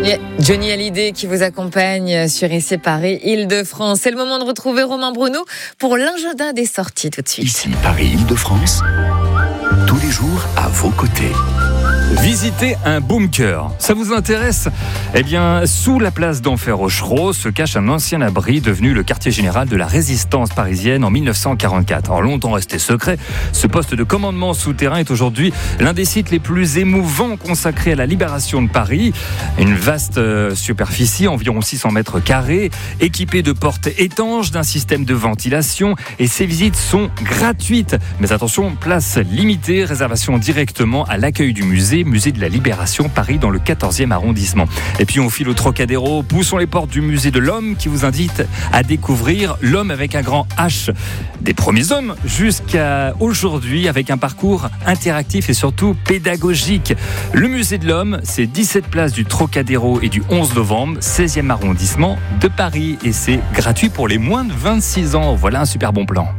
Et Johnny Hallyday qui vous accompagne sur ICI Paris Île-de-France. C'est le moment de retrouver Romain Bruno pour l'agenda des sorties tout de suite. Ici Paris Île-de-France, tous les jours à vos côtés. Visiter un bunker, ça vous intéresse ? Eh bien, sous la place d'Enfer Rochereau se cache un ancien abri devenu le quartier général de la résistance parisienne en 1944. Alors longtemps resté secret, ce poste de commandement souterrain est aujourd'hui l'un des sites les plus émouvants consacrés à la libération de Paris. Une vaste superficie, environ 600 mètres carrés, équipée de portes étanches, d'un système de ventilation, et ces visites sont gratuites. Mais attention, place limitée, réservation directement à l'accueil du musée de la Libération Paris dans le 14e arrondissement. Et puis on file au Trocadéro, poussons les portes du musée de l'homme qui vous invite à découvrir l'homme avec un grand H. Des premiers hommes jusqu'à aujourd'hui avec un parcours interactif et surtout pédagogique. Le musée de l'homme, c'est 17 places du Trocadéro et du 11 novembre, 16e arrondissement de Paris. Et c'est gratuit pour les moins de 26 ans. Voilà un super bon plan.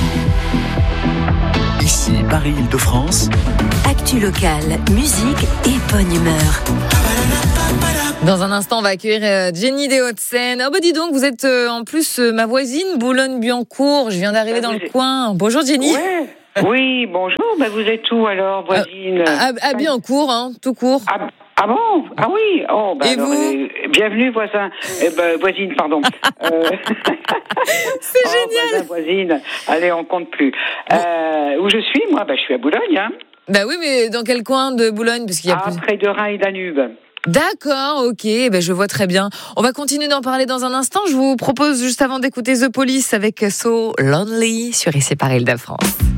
Ici Paris Île-de-France. Actu locale, musique et bonne humeur. Dans un instant, on va accueillir Jenny des Hauts-de-Seine. Oh bah dis donc, vous êtes en plus ma voisine, Boulogne-Billancourt. Je viens d'arriver dans le coin. Bonjour Jenny. Ouais. Oui, bonjour. Ben, vous êtes où alors, voisine? À Billancourt, tout court. Ah bon? Ah oui. Oh, ben et alors, vous bienvenue, voisine, pardon. C'est génial. Voisine. Allez, on compte plus. Où je suis, moi? Ben, je suis à Boulogne, hein. Bah oui, mais dans quel coin de Boulogne? Parce qu'il y a près de Rhin et Danube. D'accord, ok, je vois très bien. On va continuer d'en parler dans un instant. Je vous propose juste avant d'écouter The Police avec So Lonely sur ICI Paris Île-de-France.